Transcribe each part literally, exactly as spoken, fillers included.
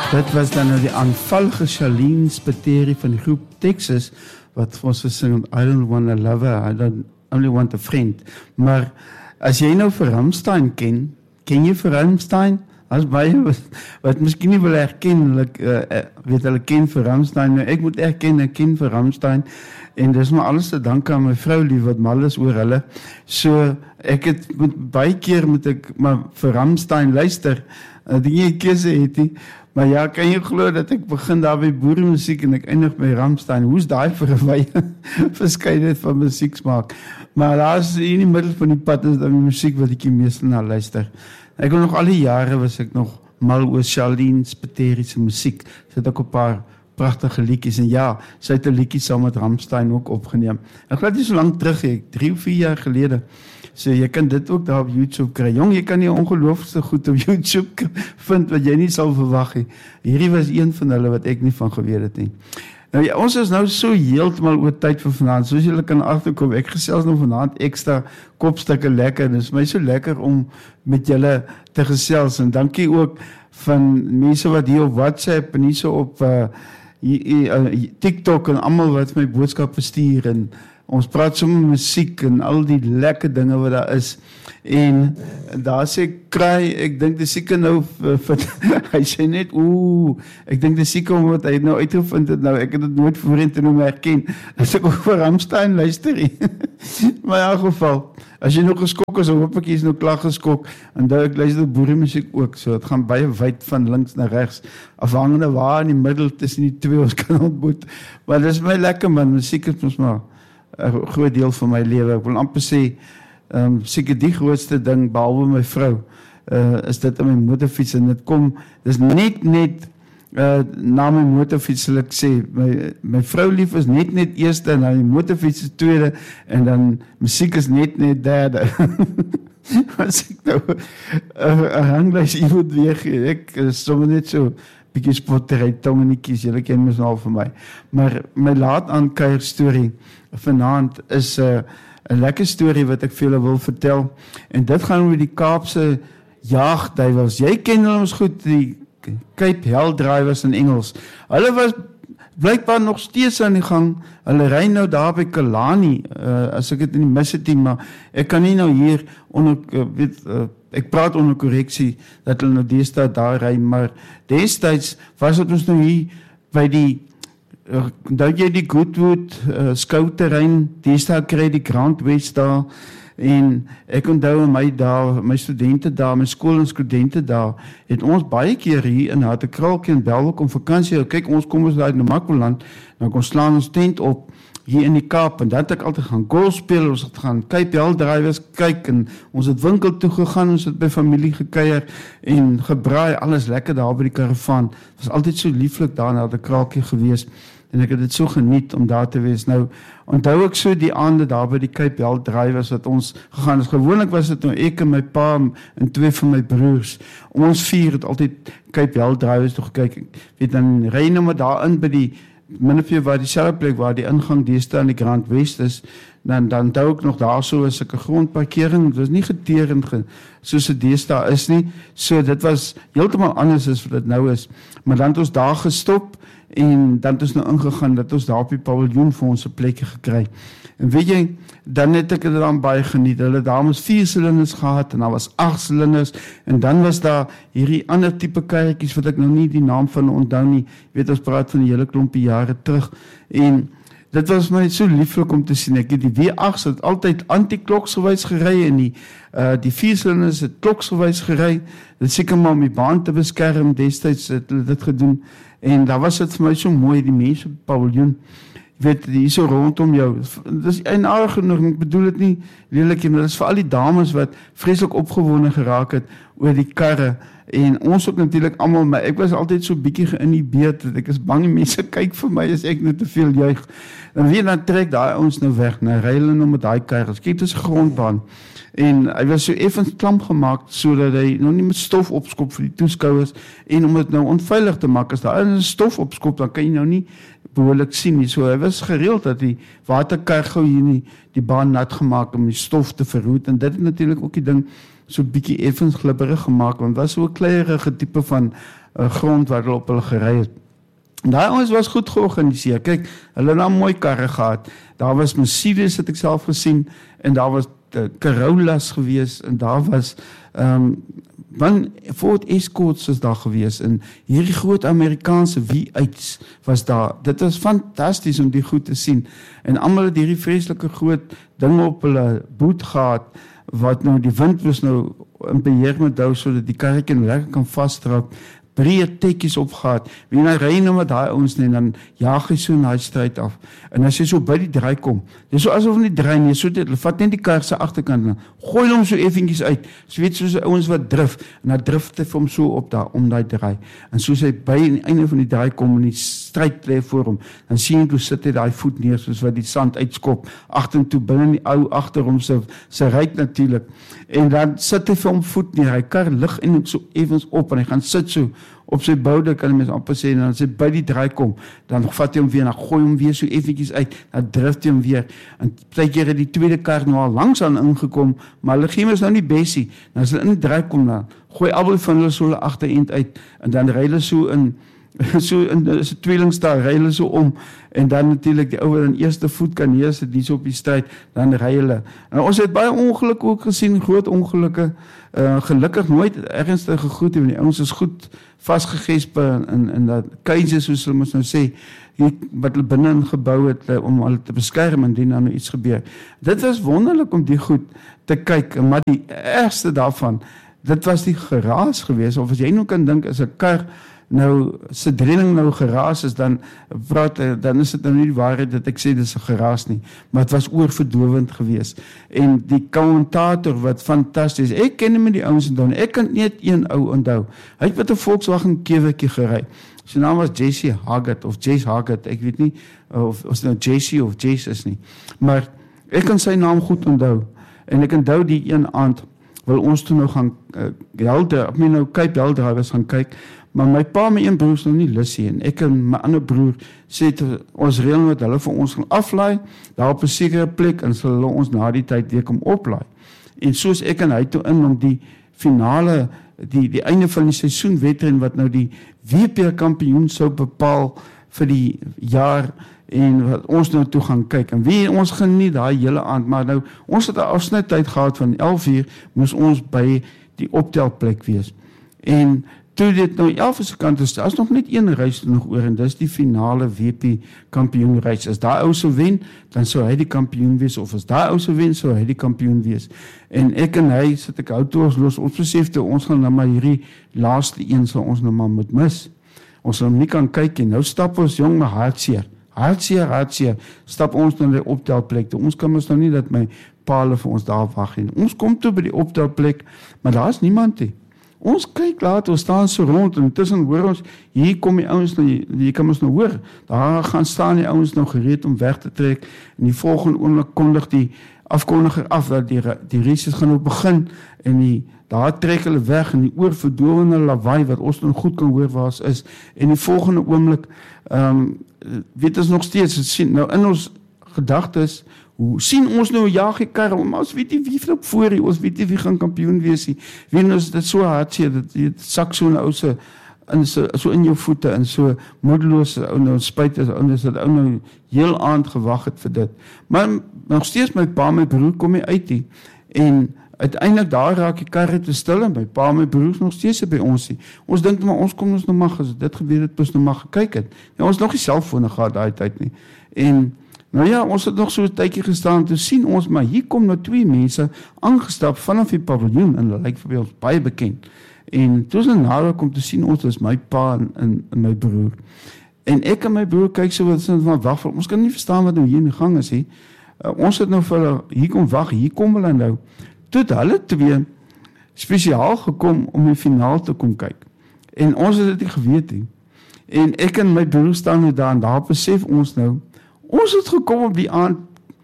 Dit was dan nou die aanvallige Charlene Spiteri van die groep Texas, wat vir ons gesing het, I don't want a lover, I don't only want a friend. Maar as jy nou vir Rammstein ken, ken jy vir Rammstein? As baie wat, wat miskien nie wil herken, like, uh, weet hulle ken vir Rammstein, nou ek moet erken, ek ken vir Rammstein, en dis maar alles te dank aan my vrou lief, wat mal is oor hulle. So, ek het, moet, baie keer moet ek maar vir Rammstein luister, uh, die nie kese het nie. Maar ja, kan jy glo dat ek begin daar by boeremusiek en ek eindig by Rammstein? Hoe's daai vir 'n wye verskeidenheid van musiek smaak? Maar daar is in die middel van die pad is dan die musiek wat ek die meeste na luister. Ek wil nog al die jare was ek nog mal oor Charlene Spiteri se musiek. Sy het ook 'n paar pragtige liedjies en ja, sy het 'n liedjie saam met Rammstein ook opgeneem. Ek glo dit is so lank terug, ek drie of vier jaar gelede. So jy kan dit ook daar op YouTube kry. Jong, jy kan nie ongelooflikste goed op YouTube vind wat jy nie sal verwag nie. Hierdie was een van hulle wat ek nie van geweet het nie. Nou ja, ons is nou so heeltemal oor tyd vir vanaand. Soos julle kan agterkom, ek gesels nou vanaand ekstra kopstukke lekker. Dit is my so lekker om met julle te gesels en dankie ook van mense wat hier op WhatsApp en hier so op uh, uh, TikTok en almal wat my boodskappe stuur en ons praat sommer musiek en al die lekker dinge wat daar is. En daar sê kry, ek dink die seker nou, hy sê net, oeh, ek dink die seker omdat hy nou uitgevind het, nou, ek het het nooit voorheen te noem herken, as ek ook vir Rammstein luister. Maar in elk geval, as jy nog geskok is, hoop ek jy is nou klaar geskok, en daar ek luister boeremusiek ook, so het gaan baie wyd van links na rechts, afhangende waar in die middel tussen die twee ons kan ontmoet. Maar dit is my lekker man, muziek is ons maar 'n groot deel van my lewe. Ek wil amper sê, um, seker die grootste ding, behalwe my vrou, uh, is dit in my motorfiets, en dit kom, dis net net, uh, na my motorfiets sal ek sê, my, my vrou lief is net net eerste, en dan die motorfiets is tweede, en dan musiek is net net derde. As ek nou, een hanglijst iemand weeg, ek is sommer net so, bietjie spotterij, tong en die kies, julle ken mys nou al vir my. Maar my laat aan kuier story vanaand is 'n uh, 'n lekker storie wat ek vir julle wil vertel. En dit gaan oor die Kaapse jaagduiwels. Jy ken hulle ons goed, die Cape Helldrivers in Engels. Hulle was blykbaar nog steeds aan die gang. Hulle ry nou daar by Kalani, uh, as ek dit nie mis het nie, maar ek kan nie nou hier onder, uh, weet, uh, ek praat onder korreksie, dat hulle nou deesdae daar ry, maar destyds was het ons nou hier by die, uh, dat jy die Goodwood uh, skouterrein, deesdae kry die Grand West daar, en ek onthou in my daar, my studente daar, my skool en studente daar, het ons baie keer hier in Hartekraaltjie en Belwel om vakansie, kyk ons kom ons daar in Namakwaland, nou kom slaan ons tent op, hier in die Kaap, en dan het ek altyd gaan golf speel, ons het gaan Cape Helldrivers kyk, en ons het winkel toe gegaan, ons het by familie gekuier, en gebraai, alles lekker daar by die karavaan, het was altyd so lieflik daar na die kraaltjie gewees, en ek het dit so geniet om daar te wees. Nou, onthou ek so die aande daar by die Cape Helldrivers wat ons gegaan is. Gewoonlik was dit nou ek en my pa en twee van my broers. Ons vier het altyd Cape Helldrivers toe gekyk. Ek weet, dan ry nou maar daar in by die min of meer waar die selfe plek waar die ingang deesdae aan die Grand West is, dan dan onthou ek nog daar so is 'n grondparkering, dit was nie geterend ge, soos dit deesdae is nie. So dit was heeltemal anders as wat dit nou is. Maar dan het ons daar gestop en dan het ons nou ingegaan dat ons daar op die paviljoen vir ons 'n plekkie gekry. En weet jy, dan het ek dit dan baie geniet. Hulle dames vier silinders gehad en daar was agt silinders en dan was daar hierdie ander tipe karretjies wat ek nou nie die naam van onthou nie. Jy weet, ons praat van die hele klompie jare terug en dit was my so lieflik om te sien. Ek het die W agt het altyd anti-kloksgewys gery en die uh, die vier silinders het kloksgewys gery. Dit seker maar om die baan te beskerm. Destyds het hulle dit gedoen en daar was dit vir my so mooi, die mense op paviljoen. Jy weet, hier so rondom jou, dit is eienaardig genoeg, ek bedoel dit nie lelik nie, maar dit is vir al die dames wat vreeslik opgewonde geraak het oor die karre, en ons ook natuurlik almal, maar ek was altyd so bietjie geïnhibeerd, ek is bang die mense kyk vir my as ek nou te veel juig, en weer dan trek daai ons nou weg, nou ry hulle nou met daai karre, kyk, dit is 'n grondbaan, en hy was so effens klam gemaak, so dat hy nog nie met stof opskop vir die toeskouers, en om dit nou onveilig te maak, as daar in stof opskop, dan kan jy nou nie behoorlik sien nie, so hy was gereeld dat die waterkar gou hier nie die baan nat gemaak om die stof te verhoed, en dit het natuurlik ook die ding so bietjie effens glibberig gemaak, want was so 'n kleierige tipe van uh, grond waar hulle op hulle gery het. Daai ouens was goed georganiseer. Kyk, hulle het nou mooi karre gehad. Daar was Mercedes het ek self gesien en daar was uh, Corollas gewees en daar was um, van Ford Escorts is daar gewees en hierdie groot Amerikaanse V eight's was daar. Dit was fantasties om die goed te sien. En almal het hierdie vreeslike groot dinge op hulle boot gehad wat nou die wind was nou in beheer moet hou sodat die karretjie lekker kan vasdrap. Breë tekkies opgehad. Wie nou ry nou met daai ouens nie, dan jaag hy so in daai stryd af. En as jy so by die draai kom, dis so asof hulle draai nie, so dit, hulle vat net die kar se agterkant en gooi hom so effentjies uit. So weet soos ouens wat drif en dan drif hy hom so op daar om daai draai. En soos hy by aan die einde van die draai kom en die stryd lê voor hom, dan sien jy hoe sit hy daai voet neer soos wat die sand uitskop agtertoe binne die ou agter hom se se ryk natuurlik. En dan sit hy vir hom voet neer. Hy kar lig en so effens op en hy gaan sit so op sy boude, kan die mens amper sê, en as hy by die draai kom, dan vat hy hom weer, dan gooi hom weer so effentjies uit, dan drift hy hom weer, en baie keer het die tweede kar nou al langs aan ingekom, maar hulle gee mens nou nie besie, en as hulle in die draai kom, dan gooi albei van hulle so hulle agterend uit, en dan ry hulle so in, so in is 'n tweelingstal, ry hulle so om, en dan natuurlik die ouer in eerste voet kan neersit, die so op die stryd, dan ry hulle. En ons het baie ongelukke ook gesien, groot ongelukke, uh, gelukkig nooit ernstige goed, en die ouens is goed vastgegesp in, in dat kuise, soos hulle moet nou sê, die, wat hulle binne gebou het, om hulle te beskerm, indien dan nou iets gebeur. Dit was wonderlik om die goed te kyk, maar die ergste daarvan, dit was die geraas gewees, of as jy nou kan dink, as 'n kar nou, sy drilling nou geraas is, dan praat, dan is dit nou nie die waarheid dat ek sê dit is 'n geraas nie, maar het was oorverdowend gewees, en die kommentator wat fantasties, ek ken hom met die ouens onthou, ek kan net een ou onthou, hy het met 'n Volkswagen Kewertjie gery, sy naam was Jesse Haggett, of Jace Haggett, ek weet nie, of, of het nou Jesse of Jace is nie, maar ek kan sy naam goed onthou, en ek onthou die een aand, wil ons toe nou gaan, uh, Helder, ek meen nou Cape Helder, was gaan kyk, maar my pa, my een broer is nou nie Lissie, en ek en my ander broer sê, te, ons reel met hulle vir ons gaan aflaai, daar op 'n sekere plek, en sal hulle ons na die tyd weer kom oplaai. En soos ek en hy toe in, om die finale, die, die einde van die seisoen wedren, wat nou die W P kampioen sou bepaal vir die jaar, en wat ons nou toe gaan kyk, en wie ons geniet daai hele aand, maar nou, ons het 'n afsnytyd gehad van elf uur, moes ons by die optelplek wees. En toe dit nou elf se kant is, daar is nog net een reis nog oor, en dis die finale W P kampioenreis. As daai ou sou wen, dan sou hy die kampioen wees, of as daai ou sou wen, sou hy die kampioen wees. En ek en hy, sit ek hou toe ons los, ons besef toe, ons gaan nou maar hierdie laaste een, sal ons nou maar moet mis. Ons sal nie kan kyk, en nou stap ons jong maar hartseer, hartseer, hartseer, stap ons nou die optelplek toe. Ons kan ons nou nie dat my paal vir ons daar wag nie. Ons kom toe by die optelplek, maar daar is niemand nie. Ons kyk laat, ons staan so rond, en tussen hoor ons, hier kom die ouens nou, jy kan ons nou hoor, daar gaan staan die ouens nou gereed om weg te trek, en die volgende oomblik kondig die afkondiger af, dat die, die races gaan nou begin, en die, daar trek hulle weg, en die oorverdowende lawaai, wat ons nou goed kan hoor waar ons is, en die volgende oomblik, um, weet ons nog steeds, nou in ons gedagtes, hoe sien ons nou jaag die kar, maar ons weet nie wie flip voor nie, ons weet nie wie gaan kampioen wees nie, weet ons dit so hartseer, dit, dit sak so nou so, in, so, so in jou voete, en so moedeloos, ou nou spyt is, ou nou, nou heel aand gewag het vir dit, maar nog steeds my pa, my broer kom nie uit nie, en uiteindelik daar raak die karre te stil, en my pa, my broer is nog steeds by ons nie, ons dink maar, ons kom ons nou mag, as dit gebeur het, ons nou mag gekyk het, ja, ons nog nie selfone gehad daai tyd nie, en nou ja, ons het nog so 'n tydjie gestaan, toe sien ons, maar hier kom nou twee mense aangestap vanaf die paviljoen, en hulle lyk vir ons baie bekend. En toe ons nou nader kom te sien, ons is my pa en, en, en my broer. En ek en my broer kyk so wat sin van wag, ons kan nie verstaan wat nou hier in die gang is nie. Uh, ons het nou vir hulle, hier kom wag, hier kom hulle nou. Toe het hulle twee spesiaal gekom om die finaal te kom kyk. En ons het dit nie geweet nie. En ek en my broer staan nou daar, en daar besef ons nou, ons het gekom op die aand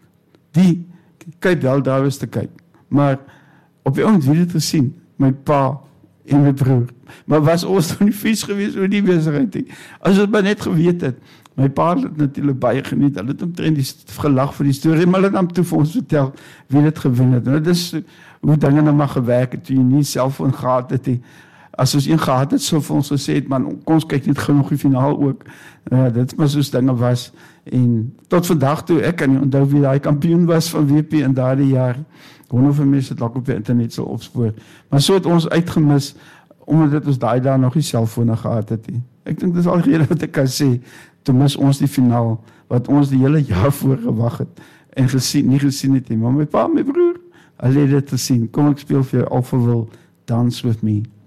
die Cape Helder te kyk, maar op die aand wie het gesien, my pa en my broer, maar was ons nou nie vies geweest oor die besigheid nie, as het maar net geweet het, my pa het natuurlijk baie geniet, hulle het omtrent die gelag vir die storie, maar hulle het hom toe vir ons vertel, wie het gewen het, nou dis hoe dinge nou maar gewerk het, toe jy nie selfoon gehad het nie, as ons een gehad het, sou vir ons gesê het, man, kom ons kyk net gou nog die finaal ook. Ja, dit maar soos dinge was. En tot vandag toe, ek kan nie onthou wie daai kampioen was van W P in daardie jaar. Wonder of mense dit dalk op die internet sal opspoor. Maar so het ons uitgemis, omdat ons daai daar nog nie selfone gehad het nie. Ek dink dis al rede wat ek kan sê, toe mis ons die finaal, wat ons die hele jaar voor gewag het, en gesien, nie gesien het nie. Maar my pa, my broer, hulle het dit gesien. Kom ek speel vir jou Alphaville, Dance With Me.